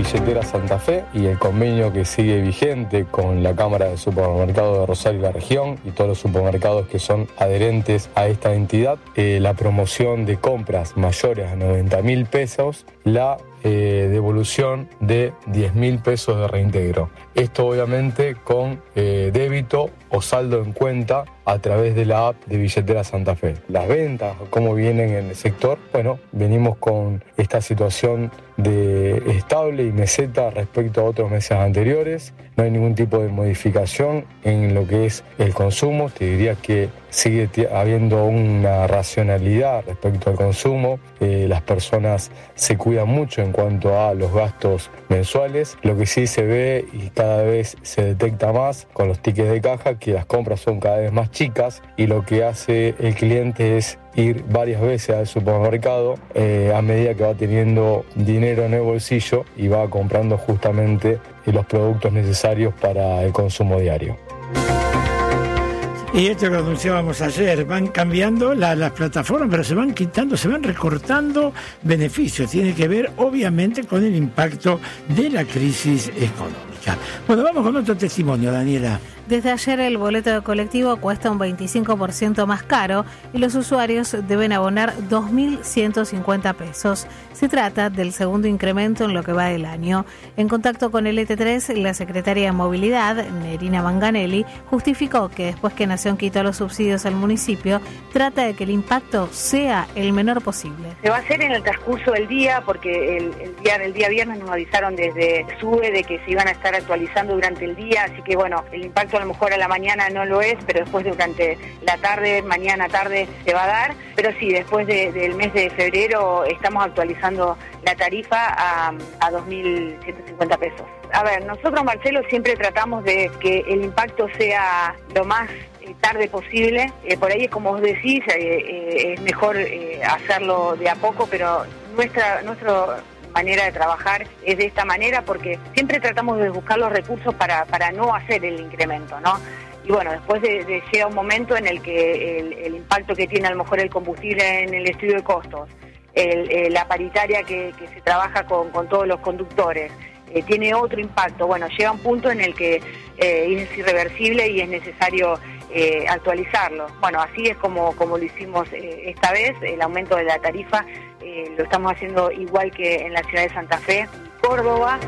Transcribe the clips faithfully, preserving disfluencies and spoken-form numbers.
Billetera Santa Fe y el convenio que sigue vigente con la Cámara de Supermercados de Rosario y la región y todos los supermercados que son adherentes a esta entidad, eh, la promoción de compras mayores a noventa mil pesos, la eh, devolución de diez mil pesos de reintegro. Esto obviamente con eh, débito o saldo en cuenta a través de la app de Billetera Santa Fe. Las ventas, cómo vienen en el sector, bueno, venimos con esta situación de estable y meseta respecto a otros meses anteriores. No hay ningún tipo de modificación en lo que es el consumo. Te diría que sigue t- habiendo una racionalidad respecto al consumo. Eh, las personas se cuidan mucho en cuanto a los gastos mensuales. Lo que sí se ve y cada vez se detecta más con los tickets de caja, que las compras son cada vez más chicas y lo que hace el cliente es ir varias veces al supermercado eh, a medida que va teniendo dinero en el bolsillo y va comprando justamente eh, los productos necesarios para el consumo diario. Y esto lo anunciábamos ayer, van cambiando la, las plataformas, pero se van quitando, se van recortando beneficios. Tiene que ver, obviamente, con el impacto de la crisis económica. Bueno, vamos con otro testimonio, Daniela. Desde ayer el boleto de colectivo cuesta un veinticinco por ciento más caro y los usuarios deben abonar dos mil ciento cincuenta pesos. Se trata del segundo incremento en lo que va del año. En contacto con el E T tres, la secretaria de Movilidad, Nerina Manganelli, justificó que después que Nación quitó los subsidios al municipio, trata de que el impacto sea el menor posible. Se va a hacer en el transcurso del día, porque el, el día el día viernes nos avisaron desde SUBE de que se iban a estar actualizando durante el día, así que bueno, el impacto a lo mejor a la mañana no lo es, pero después durante la tarde, mañana, tarde se va a dar. Pero sí, después de, del mes de febrero estamos actualizando la tarifa a, a dos mil ciento cincuenta pesos. A ver, nosotros, Marcelo, siempre tratamos de que el impacto sea lo más eh, tarde posible. Eh, por ahí, como vos decís, eh, eh, es mejor eh, hacerlo de a poco, pero nuestra nuestra manera de trabajar es de esta manera, porque siempre tratamos de buscar los recursos para, para no hacer el incremento, ¿no? Y bueno, después de, de llega un momento en el que el, el impacto que tiene a lo mejor el combustible en el estudio de costos, el, el, la paritaria que, que se trabaja con, con todos los conductores, eh, tiene otro impacto. Bueno, llega un punto en el que eh, es irreversible y es necesario eh, actualizarlo. Bueno, así es como, como lo hicimos eh, esta vez. El aumento de la tarifa eh, lo estamos haciendo igual que en la ciudad de Santa Fe, Córdoba.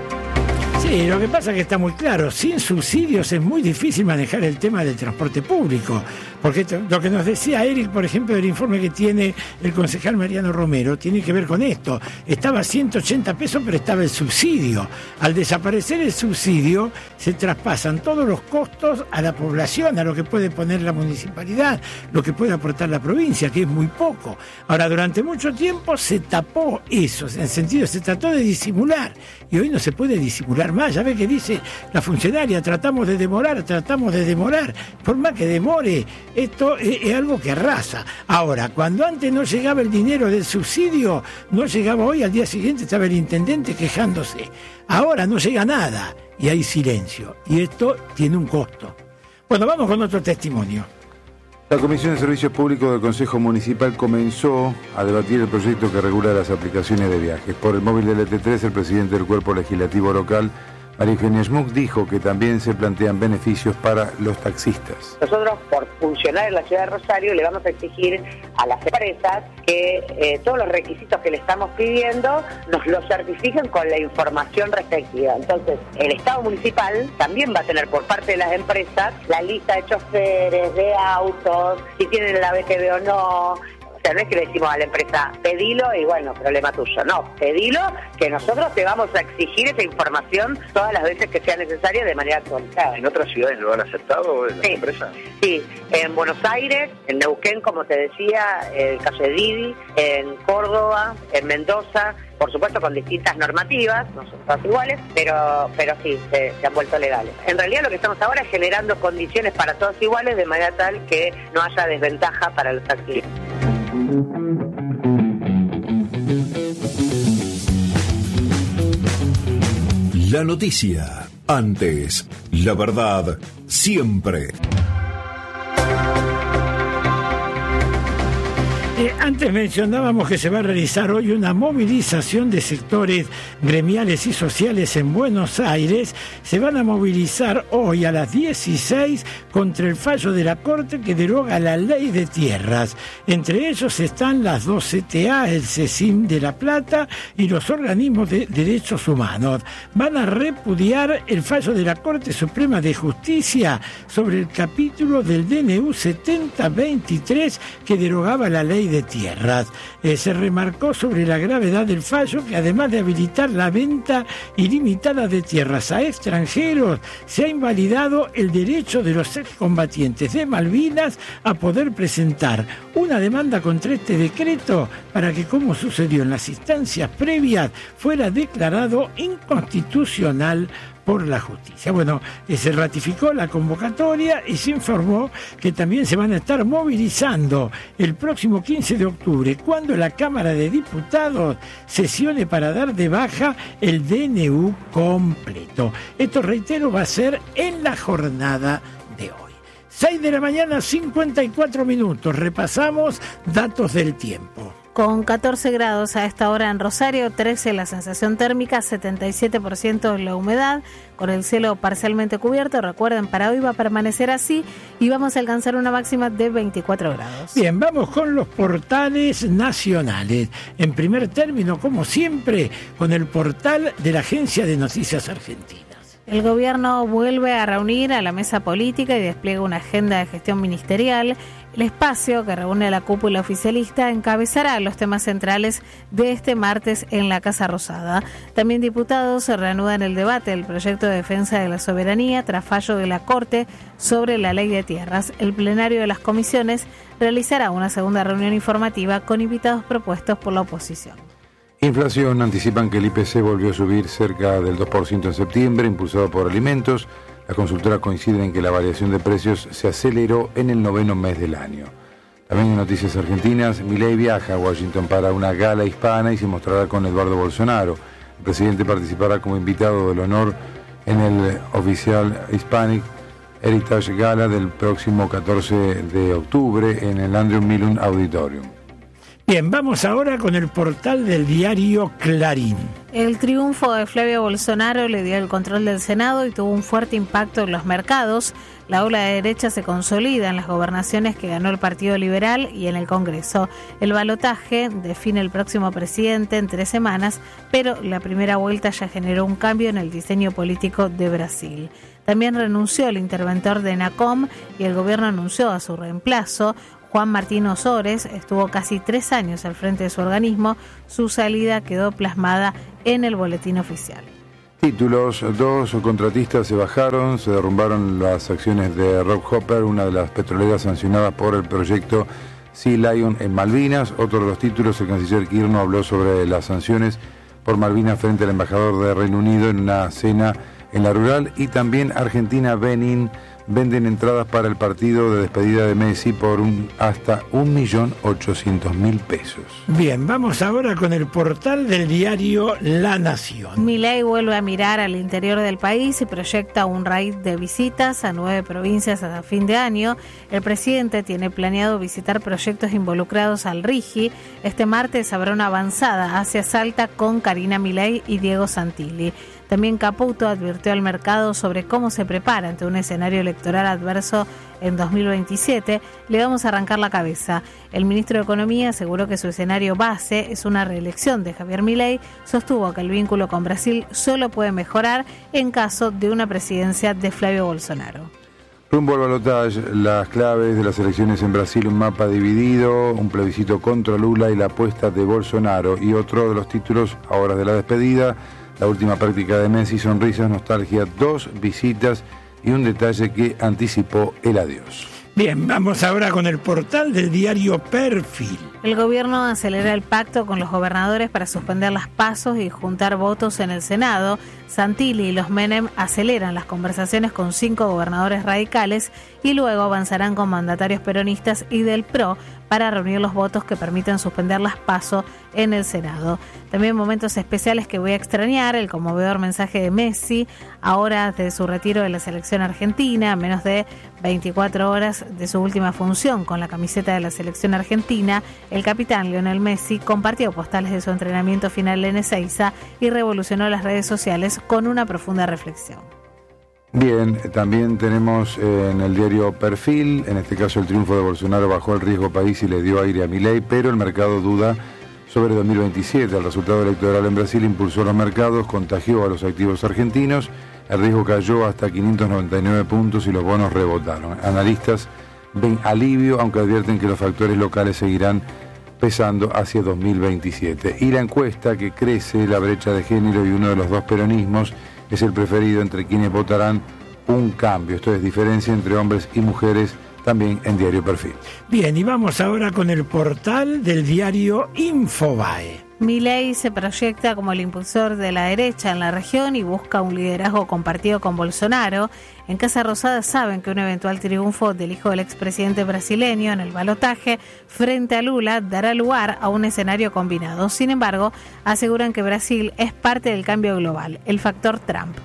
Sí, lo que pasa es que está muy claro, sin subsidios es muy difícil manejar el tema del transporte público, porque esto, lo que nos decía Eric, por ejemplo, del informe que tiene el concejal Mariano Romero, tiene que ver con esto. Estaba a ciento ochenta pesos, pero estaba el subsidio. Al desaparecer el subsidio, se traspasan todos los costos a la población, a lo que puede poner la municipalidad, lo que puede aportar la provincia, que es muy poco. Ahora, durante mucho tiempo se tapó eso, en el sentido, se trató de disimular, y hoy no se puede disimular más. Ya ve que dice la funcionaria, tratamos de demorar, tratamos de demorar, por más que demore, esto es, es algo que arrasa. Ahora, cuando antes no llegaba el dinero del subsidio, no llegaba hoy, al día siguiente estaba el intendente quejándose. Ahora no llega nada y hay silencio, y esto tiene un costo. Bueno, vamos con otro testimonio. La Comisión de Servicios Públicos del Consejo Municipal comenzó a debatir el proyecto que regula las aplicaciones de viajes. Por el móvil del E T tres, el presidente del Cuerpo Legislativo Local, María Eugenia Schmuck, dijo que también se plantean beneficios para los taxistas. Nosotros, por funcionar en la ciudad de Rosario, le vamos a exigir a las empresas que eh, todos los requisitos que le estamos pidiendo nos los certifiquen con la información respectiva. Entonces, el Estado municipal también va a tener por parte de las empresas la lista de choferes, de autos, si tienen la B T V o no. O sea, no es que le decimos a la empresa, pedilo y bueno, problema tuyo. No, pedilo, que nosotros te vamos a exigir esa información todas las veces que sea necesaria de manera actualizada. ¿En otras ciudades lo han aceptado en las sí, empresas? Sí, en Buenos Aires, en Neuquén, como te decía, el caso de Didi, en Córdoba, en Mendoza, por supuesto con distintas normativas, no son todas iguales, pero pero sí, se, se han vuelto legales. En realidad lo que estamos ahora es generando condiciones para todos iguales de manera tal que no haya desventaja para los taxistas. La noticia, antes, la verdad, siempre. Eh, antes mencionábamos que se va a realizar hoy una movilización de sectores gremiales y sociales en Buenos Aires. Se van a movilizar hoy a las dieciséis contra el fallo de la Corte que deroga la ley de tierras. Entre ellos están las dos C T A, el CECIM de La Plata y los organismos de derechos humanos. Van a repudiar el fallo de la Corte Suprema de Justicia sobre el capítulo del D N U setenta veintitrés que derogaba la ley de tierras. Eh, se remarcó sobre la gravedad del fallo que además de habilitar la venta ilimitada de tierras a extranjeros, se ha invalidado el derecho de los excombatientes de Malvinas a poder presentar una demanda contra este decreto para que, como sucedió en las instancias previas, fuera declarado inconstitucional por la justicia. Bueno, eh, se ratificó la convocatoria y se informó que también se van a estar movilizando el próximo quince de octubre, cuando la Cámara de Diputados sesione para dar de baja el D N U completo. Esto, reitero, va a ser en la jornada de hoy. seis de la mañana, cincuenta y cuatro minutos. Repasamos datos del tiempo. Con catorce grados a esta hora en Rosario, trece la sensación térmica, setenta y siete por ciento la humedad, con el cielo parcialmente cubierto. Recuerden, para hoy va a permanecer así y vamos a alcanzar una máxima de veinticuatro grados. Bien, vamos con los portales nacionales. En primer término, como siempre, con el portal de la Agencia de Noticias Argentinas. El gobierno vuelve a reunir a la mesa política y despliega una agenda de gestión ministerial. El espacio que reúne a la cúpula oficialista encabezará los temas centrales de este martes en la Casa Rosada. También diputados se reanudan el debate del proyecto de defensa de la soberanía tras fallo de la Corte sobre la ley de tierras. El plenario de las comisiones realizará una segunda reunión informativa con invitados propuestos por la oposición. Inflación. Anticipan que el I P C volvió a subir cerca del dos por ciento en septiembre, impulsado por alimentos. Las consultoras coinciden en que la variación de precios se aceleró en el noveno mes del año. También en noticias argentinas, Milei viaja a Washington para una gala hispana y se mostrará con Eduardo Bolsonaro. El presidente participará como invitado del honor en el Oficial Hispanic Heritage Gala del próximo catorce de octubre en el Andrew Mellon Auditorium. Bien, vamos ahora con el portal del diario Clarín. El triunfo de Flavio Bolsonaro le dio el control del Senado y tuvo un fuerte impacto en los mercados. La ola de derecha se consolida en las gobernaciones que ganó el Partido Liberal y en el Congreso. El balotaje define el próximo presidente en tres semanas, pero la primera vuelta ya generó un cambio en el diseño político de Brasil. También renunció el interventor de NACOM y el gobierno anunció a su reemplazo. Juan Martín Ozores estuvo casi tres años al frente de su organismo. Su salida quedó plasmada en el boletín oficial. Títulos. Dos contratistas se bajaron, se derrumbaron las acciones de Rob Hopper, una de las petroleras sancionadas por el proyecto Sea Lion en Malvinas. Otro de los títulos, el canciller Kirno habló sobre las sanciones por Malvinas frente al embajador de Reino Unido en una cena en la rural. Y también Argentina-Benín venden entradas para el partido de despedida de Messi por un, hasta un millón ochocientos mil pesos. Bien, vamos ahora con el portal del diario La Nación. Milei vuelve a mirar al interior del país y proyecta un raid de visitas a nueve provincias hasta fin de año. El presidente tiene planeado visitar proyectos involucrados al RIGI. Este martes habrá una avanzada hacia Salta con Karina Milei y Diego Santilli. También Caputo advirtió al mercado sobre cómo se prepara ante un escenario electoral adverso en dos mil veintisiete. Le vamos a arrancar la cabeza. El ministro de Economía aseguró que su escenario base es una reelección de Javier Milei. Sostuvo que el vínculo con Brasil solo puede mejorar en caso de una presidencia de Flavio Bolsonaro. Rumbo al balotaje, las claves de las elecciones en Brasil, un mapa dividido, un plebiscito contra Lula y la apuesta de Bolsonaro. Y otro de los títulos, a horas de la despedida, la última práctica de Messi, sonrisas, nostalgia, dos visitas y un detalle que anticipó el adiós. Bien, vamos ahora con el portal del diario Perfil. El gobierno acelera el pacto con los gobernadores para suspender las pasos y juntar votos en el Senado. Santilli y los Menem aceleran las conversaciones con cinco gobernadores radicales y luego avanzarán con mandatarios peronistas y del P R O para reunir los votos que permitan suspender las PASO en el Senado. También momentos especiales que voy a extrañar, el conmovedor mensaje de Messi, ahora de su retiro de la selección argentina, a menos de veinticuatro horas de su última función con la camiseta de la selección argentina. El capitán Lionel Messi compartió postales de su entrenamiento final en Ezeiza y revolucionó las redes sociales con una profunda reflexión. Bien, también tenemos eh, en el diario Perfil, en este caso el triunfo de Bolsonaro bajó el riesgo país y le dio aire a Milei, pero el mercado duda sobre dos mil veintisiete. El resultado electoral en Brasil impulsó los mercados, contagió a los activos argentinos, el riesgo cayó hasta quinientos noventa y nueve puntos y los bonos rebotaron. Analistas ven alivio, aunque advierten que los factores locales seguirán pesando hacia dos mil veintisiete. Y la encuesta que crece la brecha de género y uno de los dos peronismos es el preferido entre quienes votarán un cambio. Esto es diferencia entre hombres y mujeres, también en Diario Perfil. Bien, y vamos ahora con el portal del diario Infobae. Milei se proyecta como el impulsor de la derecha en la región y busca un liderazgo compartido con Bolsonaro. En Casa Rosada saben que un eventual triunfo del hijo del expresidente brasileño en el balotaje frente a Lula dará lugar a un escenario combinado. Sin embargo, aseguran que Brasil es parte del cambio global, el factor Trump.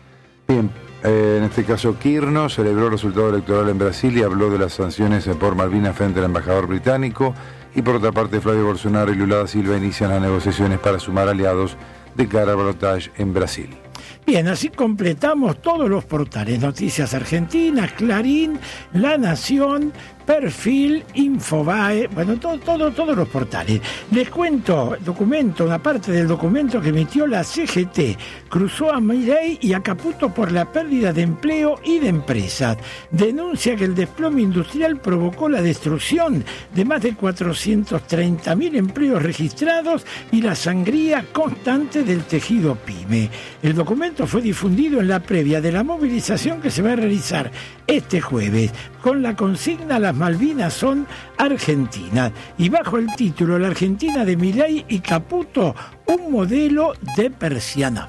Bien, eh, en este caso Quirno celebró el resultado electoral en Brasil y habló de las sanciones por Malvinas frente al embajador británico. Y por otra parte, Flavio Bolsonaro y Lula da Silva inician las negociaciones para sumar aliados de cara al balotaje en Brasil. Bien, así completamos todos los portales. Noticias Argentinas, Clarín, La Nación, Perfil, Infobae, bueno, todo, todo, todos los portales. Les cuento, documento, una parte del documento que emitió la C G T. Cruzó a Milei y a Caputo por la pérdida de empleo y de empresas. Denuncia que el desplome industrial provocó la destrucción de más de cuatrocientos treinta mil empleos registrados y la sangría constante del tejido pyme. El documento fue difundido en la previa de la movilización que se va a realizar este jueves, con la consigna "Las Malvinas son Argentinas", y bajo el título "La Argentina de Milei y Caputo, un modelo de persiana".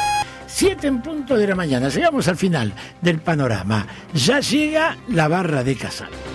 Siete en punto de la mañana, llegamos al final del panorama. Ya llega la barra de Casal.